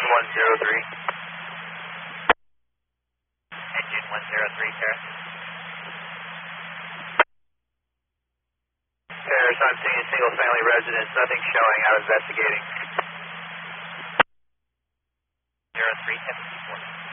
103. Engine 103, Paris. Paris, I'm seeing single family residence, nothing showing, out investigating. 0374.